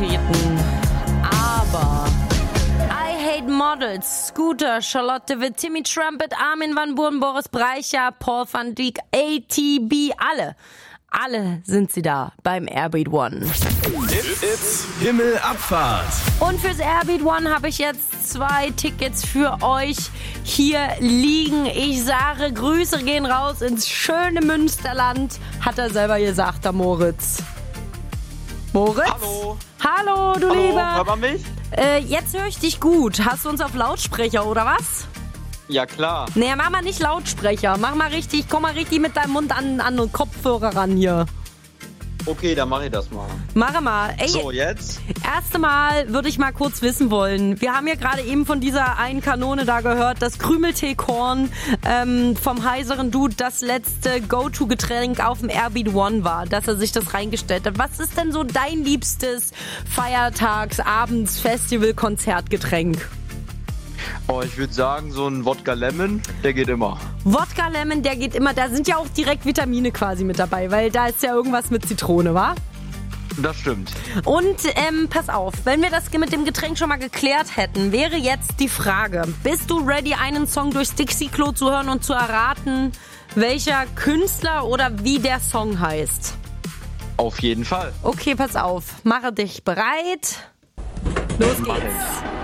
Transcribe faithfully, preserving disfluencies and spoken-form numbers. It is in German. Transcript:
auftreten. Aber I Hate Models, Scooter, Charlotte Witt, Timmy Trumpet, Armin van Buuren, Boris Brejcha, Paul van Dyk, A T B, alle. Alle sind sie da beim Airbeat One. It's Himmelabfahrt. Und fürs Airbeat One habe ich jetzt zwei Tickets für euch hier liegen. Ich sage, Grüße gehen raus ins schöne Münsterland. Hat er selber gesagt, der Moritz. Moritz? Hallo. Hallo, du Hallo, Lieber. hört man mich? Äh, jetzt höre ich dich gut. Hast du uns auf Lautsprecher, oder was? Ja, klar. Nee, mach mal nicht Lautsprecher. Mach mal richtig, komm mal richtig mit deinem Mund an, an den Kopfhörer ran hier. Okay, dann mache ich das mal. Mach mal. Ey, So, jetzt? erste Mal würde ich mal kurz wissen wollen. Wir haben ja gerade eben von dieser einen Kanone da gehört, dass Krümelteekorn ähm, vom heiseren Dude das letzte Go-To-Getränk auf dem Airbeat One war, dass er sich das reingestellt hat. Was ist denn so dein liebstes Feiertags-, Abends-, Festival-, Konzertgetränk? Oh, ich würde sagen, so ein Wodka Lemon, der geht immer. Wodka Lemon, der geht immer. Da sind ja auch direkt Vitamine quasi mit dabei, weil da ist ja irgendwas mit Zitrone, wa? Das stimmt. Und ähm, pass auf, wenn wir das mit dem Getränk schon mal geklärt hätten, wäre jetzt die Frage, bist du ready, einen Song durchs Dixie-Klo zu hören und zu erraten, welcher Künstler oder wie der Song heißt? Auf jeden Fall. Okay, pass auf, mache dich bereit. Los geht's.